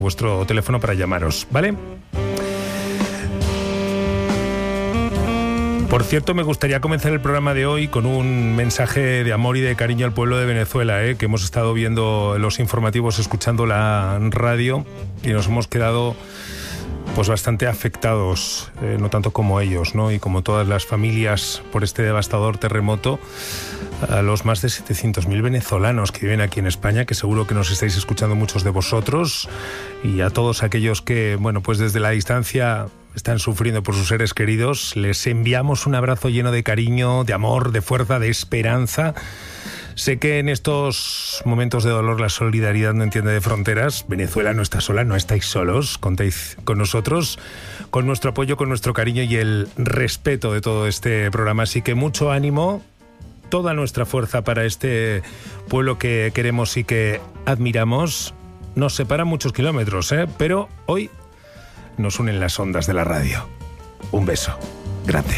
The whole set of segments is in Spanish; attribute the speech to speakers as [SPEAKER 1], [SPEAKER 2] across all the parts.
[SPEAKER 1] vuestro teléfono para llamaros, ¿vale? Por cierto, me gustaría comenzar el programa de hoy con un mensaje de amor y de cariño al pueblo de Venezuela, que hemos estado viendo los informativos, escuchando la radio y nos hemos quedado pues bastante afectados, no tanto como ellos, ¿no? Y como todas las familias por este devastador terremoto, a los más de 700.000 venezolanos que viven aquí en España, que seguro que nos estáis escuchando muchos de vosotros, y a todos aquellos que, bueno, pues desde la distancia están sufriendo por sus seres queridos, les enviamos un abrazo lleno de cariño, de amor, de fuerza, de esperanza. Sé que en estos momentos de dolor la solidaridad no entiende de fronteras. Venezuela no está sola, no estáis solos. Contáis con nosotros, con nuestro apoyo, con nuestro cariño y el respeto de todo este programa. Así que mucho ánimo, toda nuestra fuerza para este pueblo que queremos y que admiramos. Nos separan muchos kilómetros, pero hoy nos unen las ondas de la radio. Un beso grande.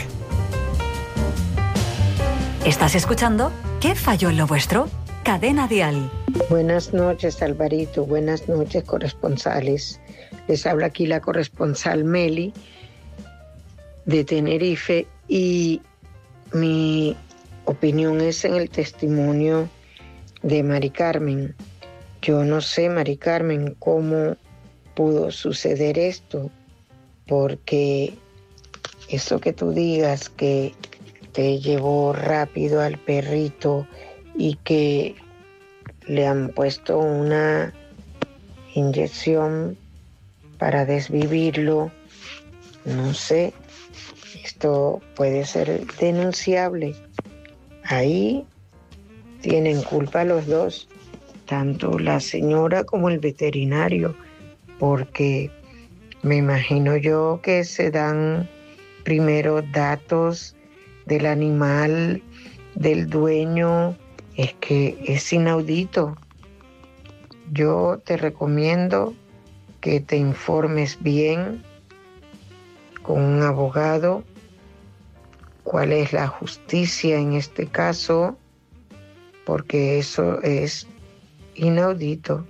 [SPEAKER 2] ¿Estás escuchando? ¿Qué falló en lo vuestro? Cadena Dial.
[SPEAKER 3] Buenas noches, Alvarito. Buenas noches, corresponsales. Les habla aquí la corresponsal Meli de Tenerife y mi opinión es en el testimonio de Mari Carmen. Yo no sé, Mari Carmen, cómo pudo suceder esto, porque eso que tú digas que te llevó rápido al perrito y que le han puesto una inyección para desvivirlo, no sé, esto puede ser denunciable. Ahí tienen culpa los dos, tanto la señora como el veterinario, porque me imagino yo que se dan primero datos del animal, del dueño. Es que es inaudito. Yo te recomiendo que te informes bien con un abogado cuál es la justicia en este caso, porque eso es inaudito.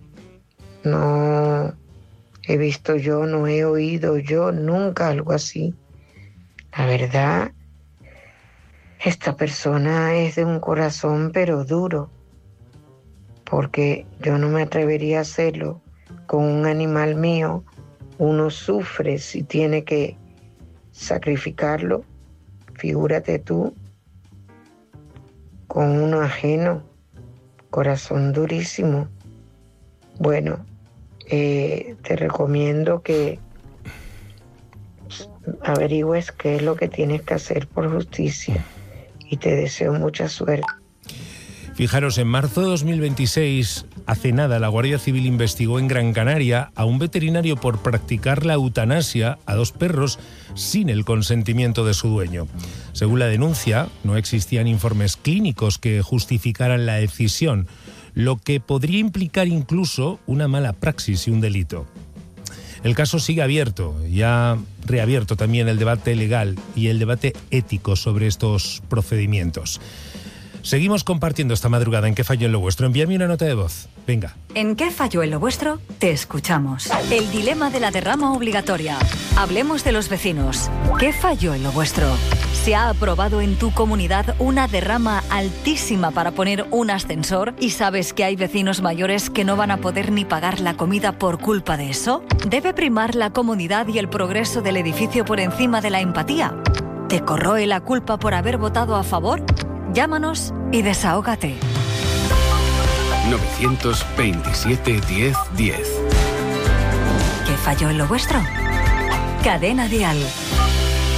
[SPEAKER 3] No he visto yo, no he oído yo nunca algo así. La verdad, esta persona es de un corazón pero duro, porque yo no me atrevería a hacerlo con un animal mío. Uno sufre si tiene que sacrificarlo, figúrate tú, con uno ajeno, corazón durísimo. Bueno, te recomiendo que averigües qué es lo que tienes que hacer por justicia y te deseo mucha suerte.
[SPEAKER 1] Fijaros, en marzo de 2026, hace nada, la Guardia Civil investigó en Gran Canaria a un veterinario por practicar la eutanasia a 2 perros sin el consentimiento de su dueño. Según la denuncia, no existían informes clínicos que justificaran la decisión, lo que podría implicar incluso una mala praxis y un delito. El caso sigue abierto y ha reabierto también el debate legal y el debate ético sobre estos procedimientos. Seguimos compartiendo esta madrugada en ¿Qué falló en lo vuestro? Envíame una nota de voz. Venga.
[SPEAKER 2] En ¿Qué falló en lo vuestro? Te escuchamos. El dilema de la derrama obligatoria. Hablemos de los vecinos. ¿Qué falló en lo vuestro? ¿Se ha aprobado en tu comunidad una derrama altísima para poner un ascensor y sabes que hay vecinos mayores que no van a poder ni pagar la comida por culpa de eso? ¿Debe primar la comodidad y el progreso del edificio por encima de la empatía? ¿Te corroe la culpa por haber votado a favor? Llámanos y desahógate.
[SPEAKER 4] 927 10 10.
[SPEAKER 2] ¿Qué falló en lo vuestro? Cadena Dial.